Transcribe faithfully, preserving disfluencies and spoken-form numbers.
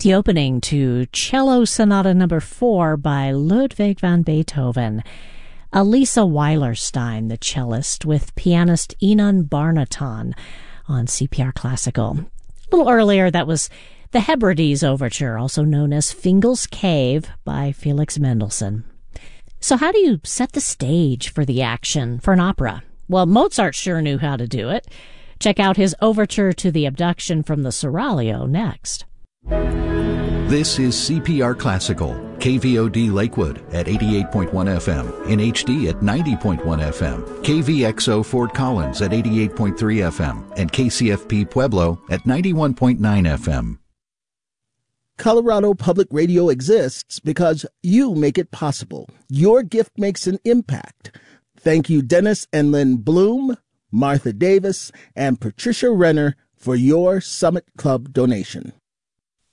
The opening to Cello Sonata Number four by Ludwig van Beethoven. Elisa Weilerstein, the cellist, with pianist Inon Barnaton on C P R Classical. A little earlier, that was the Hebrides Overture, also known as Fingal's Cave by Felix Mendelssohn. So how do you set the stage for the action for an opera? Well, Mozart sure knew how to do it. Check out his Overture to the Abduction from the Seraglio next. This is C P R Classical, K V O D Lakewood at eighty-eight point one F M, in H D at ninety point one F M, K V X O Fort Collins at eighty-eight point three F M, and K C F P Pueblo at ninety-one point nine F M. Colorado Public Radio exists because you make it possible. Your gift makes an impact. Thank you, Dennis and Lynn Bloom, Martha Davis, and Patricia Renner for your Summit Club donation.